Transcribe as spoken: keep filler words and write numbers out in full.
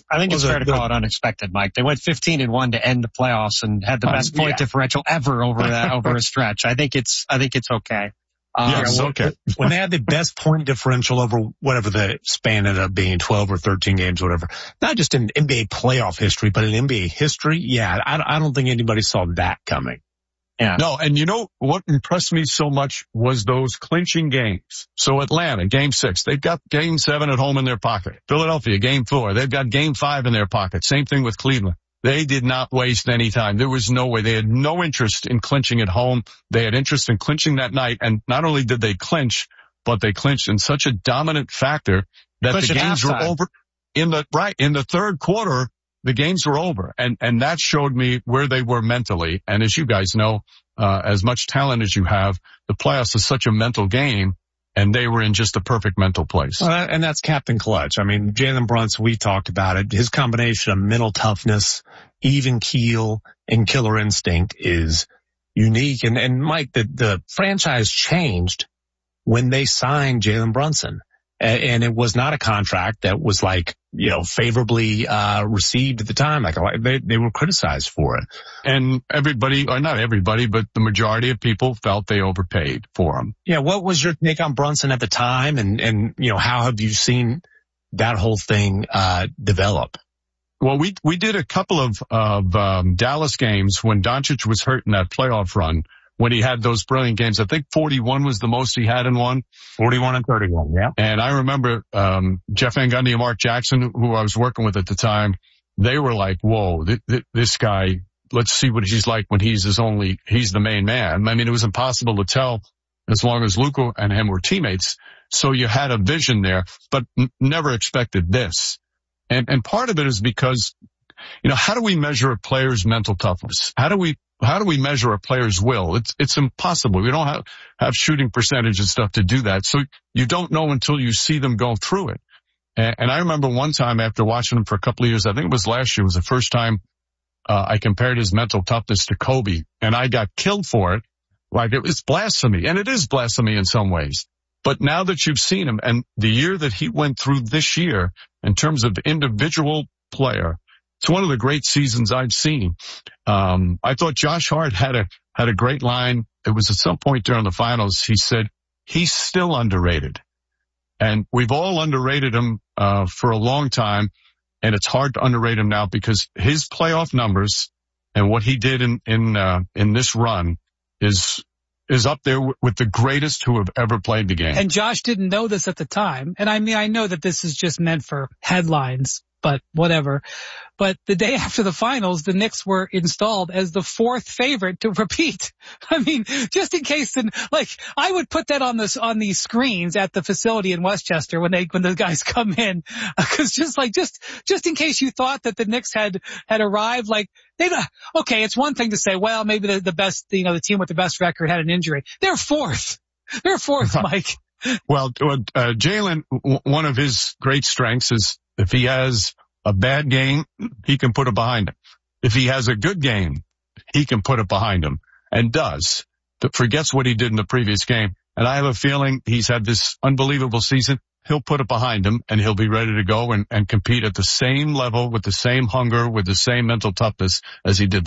I think well, it's fair the, to the, call it unexpected, Mike. They went fifteen and one to end the playoffs and had the best uh, point yeah. differential ever over that over a stretch. I think it's I think it's okay. Um, yeah, well, okay. When they had the best point differential over whatever the span ended up being, twelve or thirteen games, whatever, not just in N B A playoff history, but in N B A history, yeah, I, I don't think anybody saw that coming. Yeah. No, and you know what impressed me so much was those clinching games. So Atlanta, game six, they've got game seven at home in their pocket. Philadelphia, game four, they've got game five in their pocket. Same thing with Cleveland. They did not waste any time. There was no way. They had no interest in clinching at home. They had interest in clinching that night. And not only did they clinch, but they clinched in such a dominant factor that Clinch the games were over in the, right, in the third quarter. The games were over, and, and that showed me where they were mentally. And as you guys know, uh, as much talent as you have, the playoffs is such a mental game, and they were in just a perfect mental place. Well, and that's Captain Clutch. I mean, Jalen Brunson, we talked about it. His combination of mental toughness, even keel, and killer instinct is unique. And, and Mike, the, the franchise changed when they signed Jalen Brunson. And it was not a contract that was like, you know, favorably, uh, received at the time. Like they, they were criticized for it. And everybody, or not everybody, but the majority of people felt they overpaid for him. Yeah. What was your take on Brunson at the time? And, and, you know, how have you seen that whole thing, uh, develop? Well, we, we did a couple of, of, um, Dallas games when Doncic was hurt in that playoff run. When he had those brilliant games, I think forty-one was the most he had in one. forty-one and thirty-one, yeah. And I remember, um, Jeff Van Gundy and Mark Jackson, who I was working with at the time, they were like, whoa, th- th- this guy, let's see what he's like when he's his only, he's the main man. I mean, it was impossible to tell as long as Luka and him were teammates. So you had a vision there, but n- never expected this. And, and part of it is because, you know, how do we measure a player's mental toughness? How do we, How do we measure a player's will? It's, it's impossible. We don't have, have shooting percentage and stuff to do that. So you don't know until you see them go through it. And, and I remember one time after watching him for a couple of years, I think it was last year, was the first time, uh, I compared his mental toughness to Kobe, and I got killed for it. Like it was blasphemy, and it is blasphemy in some ways. But now that you've seen him and the year that he went through this year in terms of individual player, it's one of the great seasons I've seen. Um, I thought Josh Hart had a, had a great line. It was at some point during the finals. He said, he's still underrated. And we've all underrated him, uh, for a long time. And it's hard to underrate him now because his playoff numbers and what he did in, in, uh, in this run is, is up there w- with the greatest who have ever played the game. And Josh didn't know this at the time. And I mean, I know that this is just meant for headlines, but whatever. But the day after the finals, the Knicks were installed as the fourth favorite to repeat. I mean, just in case, then, like, I would put that on this, on these screens at the facility in Westchester when they, when the guys come in. Cause just like, just, just in case you thought that the Knicks had, had arrived, like, they, okay, it's one thing to say, well, maybe the, the best, you know, the team with the best record had an injury. They're fourth. They're fourth, Mike. Well, uh, Jalen, w- one of his great strengths is if he has a bad game, he can put it behind him. If he has a good game, he can put it behind him, and does. But forgets what he did in the previous game. And I have a feeling he's had this unbelievable season. He'll put it behind him, and he'll be ready to go and, and compete at the same level with the same hunger, with the same mental toughness as he did